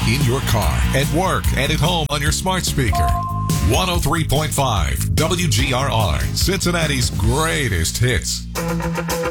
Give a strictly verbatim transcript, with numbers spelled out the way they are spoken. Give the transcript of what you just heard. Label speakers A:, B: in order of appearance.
A: in your car, at work, and at home on your smart speaker. one oh three point five W G R R, Cincinnati's greatest hits.